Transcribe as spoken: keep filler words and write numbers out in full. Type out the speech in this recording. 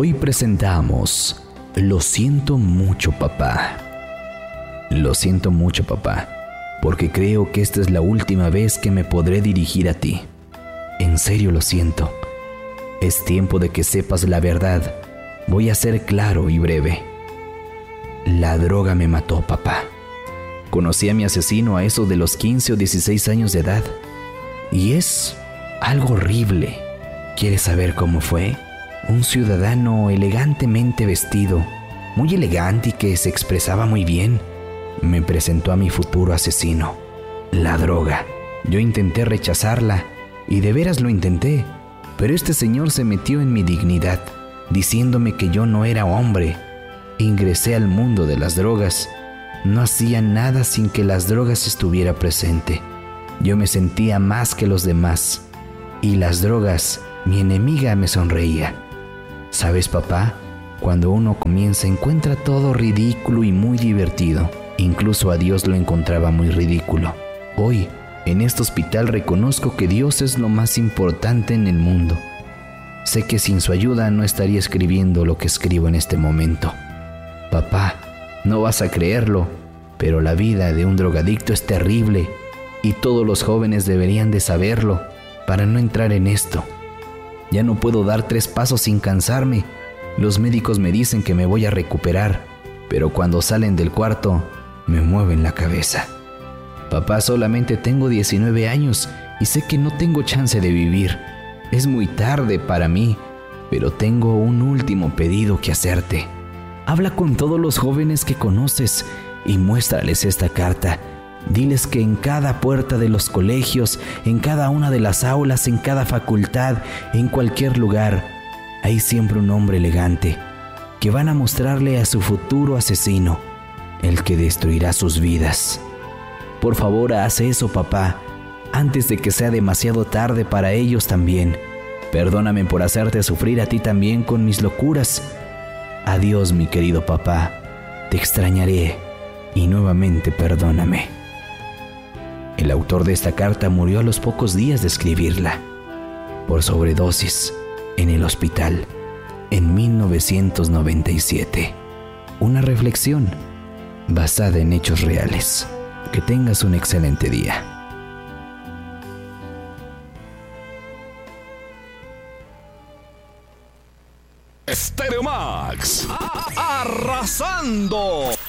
Hoy presentamos Lo siento mucho, papá. Lo siento mucho, papá, porque creo que esta es la última vez que me podré dirigir a ti. En serio lo siento. Es tiempo de que sepas la verdad. Voy a ser claro y breve. La droga me mató, papá. Conocí a mi asesino a eso de los quince o dieciséis años de edad. Y es algo horrible. ¿Quieres saber cómo fue? Un ciudadano elegantemente vestido, muy elegante y que se expresaba muy bien, me presentó a mi futuro asesino. La droga. Yo intenté rechazarla, y de veras lo intenté, pero este señor se metió en mi dignidad, diciéndome que yo no era hombre. Ingresé al mundo de las drogas. No hacía nada sin que las drogas estuviera presente. Yo me sentía más que los demás, y las drogas, mi enemiga, me sonreía. ¿Sabes, papá? Cuando uno comienza encuentra todo ridículo y muy divertido. Incluso a Dios lo encontraba muy ridículo. Hoy, en este hospital reconozco que Dios es lo más importante en el mundo. Sé que sin su ayuda no estaría escribiendo lo que escribo en este momento. Papá, no vas a creerlo, pero la vida de un drogadicto es terrible y todos los jóvenes deberían de saberlo para no entrar en esto. Ya no puedo dar tres pasos sin cansarme. Los médicos me dicen que me voy a recuperar, pero cuando salen del cuarto, me mueven la cabeza. Papá, solamente tengo diecinueve años y sé que no tengo chance de vivir. Es muy tarde para mí, pero tengo un último pedido que hacerte. Habla con todos los jóvenes que conoces y muéstrales esta carta. Diles que en cada puerta de los colegios, en cada una de las aulas, en cada facultad, en cualquier lugar, hay siempre un hombre elegante que van a mostrarle a su futuro asesino, el que destruirá sus vidas. Por favor, haz eso, papá, antes de que sea demasiado tarde para ellos también. Perdóname por hacerte sufrir a ti también con mis locuras. Adiós, mi querido papá. Te extrañaré y nuevamente perdóname. El autor de esta carta murió a los pocos días de escribirla, por sobredosis, en el hospital, en mil novecientos noventa y siete. Una reflexión basada en hechos reales. Que tengas un excelente día. Stereo Max, arrasando.